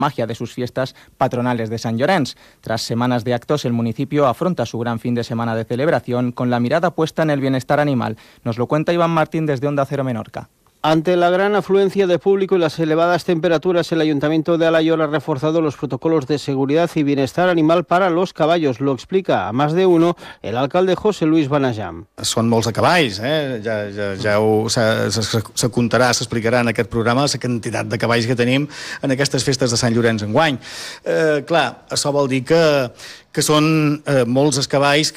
magia de sus fiestas patronales de Sant Llorenç. Tras semanas de actos, el municipio afronta su gran fin de semana de celebración con la mirada puesta en el bienestar animal. Nos lo cuenta Iván Martín desde Onda Cero Menorca. Ante la gran afluencia de público y las elevadas temperaturas, el Ayuntamiento de Alaior ha reforzado los protocolos de seguridad y bienestar animal para los caballos. Lo explica a más de uno el alcalde José Luis Banajam. Són molts de cavalls, se contarà, s'explicarà en aquest programa la quantitat de cavalls que tenim en aquestes festes de Sant Llorenç enguany. Clar, això vol dir que són molts els cavalls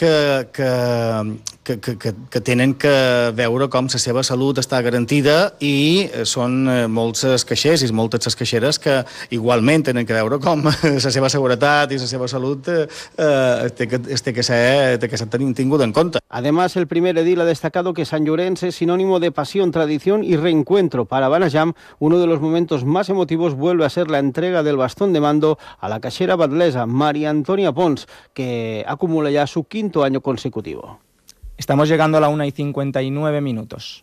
que tenen que veure com la seva salut està garantida i són molts els caixers i moltes les caixeres que igualment tenen que veure com la seva seguretat i la seva salut té que ser tinguda en cuenta. Además, el primer edil ha destacado que Sant Llorenç es sinónimo de pasión, tradición y reencuentro. Para Banajam, uno de los momentos más emotivos vuelve a ser la entrega del bastón de mando a la caixera batlesa María Antonia Pons, que acumula ya su 5º año consecutivo. Estamos llegando a la 1:59.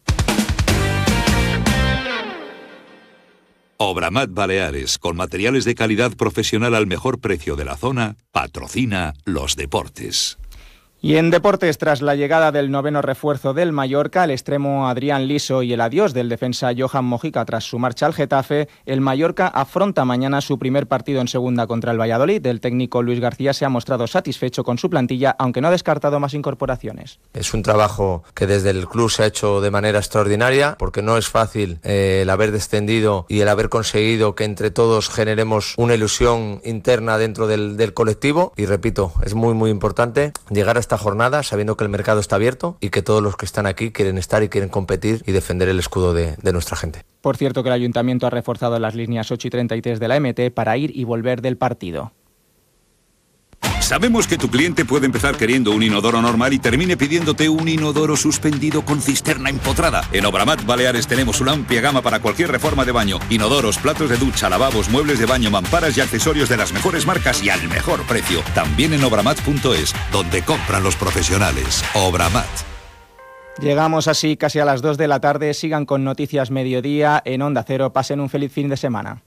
Obramat Baleares, con materiales de calidad profesional al mejor precio de la zona, patrocina los deportes. Y en deportes, tras la llegada del noveno refuerzo del Mallorca, el extremo Adrián Liso y el adiós del defensa Johan Mojica tras su marcha al Getafe, el Mallorca afronta mañana su primer partido en segunda contra el Valladolid. El técnico Luis García se ha mostrado satisfecho con su plantilla, aunque no ha descartado más incorporaciones. Es un trabajo que desde el club se ha hecho de manera extraordinaria, porque no es fácil el haber descendido y el haber conseguido que entre todos generemos una ilusión interna dentro del colectivo. Y repito, es muy importante llegar a esta jornada sabiendo que el mercado está abierto y que todos los que están aquí quieren estar y quieren competir y defender el escudo de nuestra gente. Por cierto, que el Ayuntamiento ha reforzado las líneas 8 y 33 de la MT para ir y volver del partido. Sabemos que tu cliente puede empezar queriendo un inodoro normal y termine pidiéndote un inodoro suspendido con cisterna empotrada. En Obramat Baleares tenemos una amplia gama para cualquier reforma de baño. Inodoros, platos de ducha, lavabos, muebles de baño, mamparas y accesorios de las mejores marcas y al mejor precio. También en obramat.es, donde compran los profesionales. Obramat. Llegamos así casi a las 2 de la tarde. Sigan con Noticias Mediodía en Onda Cero. Pasen un feliz fin de semana.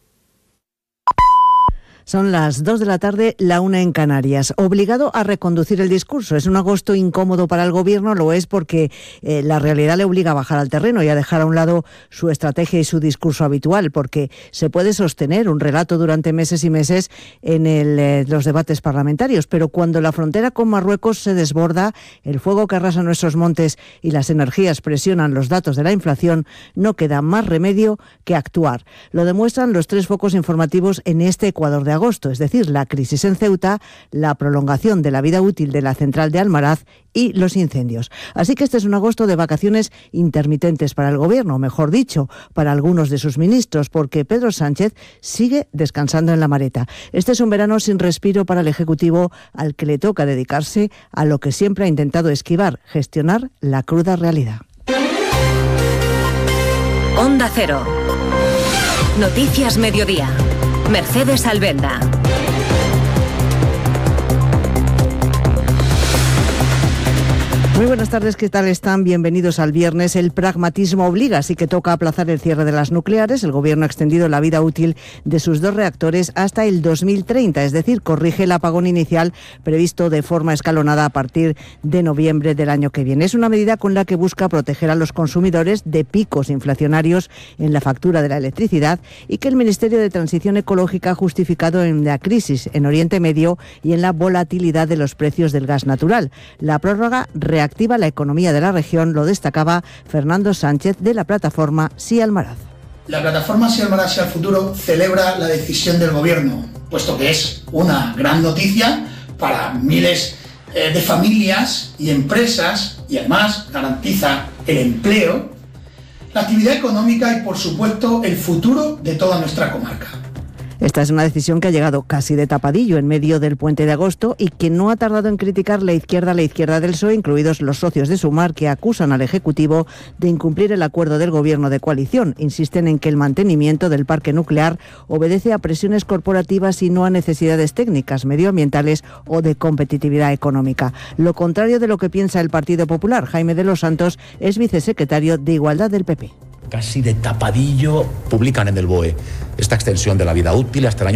Son las 2 de la tarde, la 1 en Canarias. Obligado a reconducir el discurso. Es un agosto incómodo para el gobierno, lo es porque la realidad le obliga a bajar al terreno y a dejar a un lado su estrategia y su discurso habitual, porque se puede sostener un relato durante meses y meses en los debates parlamentarios, pero cuando la frontera con Marruecos se desborda, el fuego que arrasa nuestros montes y las energías presionan los datos de la inflación, no queda más remedio que actuar. Lo demuestran los 3 focos informativos en este Ecuador de agosto, es decir, la crisis en Ceuta, la prolongación de la vida útil de la central de Almaraz y los incendios. Así que este es un agosto de vacaciones intermitentes para el gobierno, mejor dicho, para algunos de sus ministros, porque Pedro Sánchez sigue descansando en la maleta. Este es un verano sin respiro para el Ejecutivo, al que le toca dedicarse a lo que siempre ha intentado esquivar, gestionar la cruda realidad. Onda Cero. Noticias Mediodía. Mercedes Albenda. Muy buenas tardes, ¿qué tal están? Bienvenidos al viernes. El pragmatismo obliga, así que toca aplazar el cierre de las nucleares. El gobierno ha extendido la vida útil de sus 2 reactores hasta el 2030, es decir, corrige el apagón inicial previsto de forma escalonada a partir de noviembre del año que viene. Es una medida con la que busca proteger a los consumidores de picos inflacionarios en la factura de la electricidad y que el Ministerio de Transición Ecológica ha justificado en la crisis en Oriente Medio y en la volatilidad de los precios del gas natural. La prórroga reactiva la economía de la región, lo destacaba Fernando Sánchez de la plataforma Sí Almaraz. La plataforma Sí Almaraz Sí al Futuro celebra la decisión del gobierno, puesto que es una gran noticia para miles de familias y empresas y además garantiza el empleo, la actividad económica y por supuesto el futuro de toda nuestra comarca. Esta es una decisión que ha llegado casi de tapadillo en medio del puente de agosto y que no ha tardado en criticar la izquierda del PSOE, incluidos los socios de Sumar, que acusan al Ejecutivo de incumplir el acuerdo del gobierno de coalición. Insisten en que el mantenimiento del parque nuclear obedece a presiones corporativas y no a necesidades técnicas, medioambientales o de competitividad económica. Lo contrario de lo que piensa el Partido Popular. Jaime de los Santos es vicesecretario de Igualdad del PP. casi de tapadillo, publican en el BOE esta extensión de la vida útil hasta el año